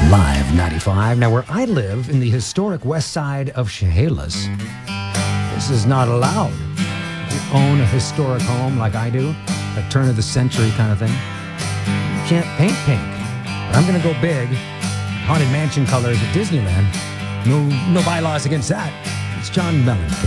Live 95. Now, where I live in the historic west side of Chehalis, this is not allowed. If you own a historic home like I do, a turn of the century kind of thing, you can't paint pink. But I'm going to go big. Haunted Mansion colors at Disneyland. No bylaws against that. It's John Mellon.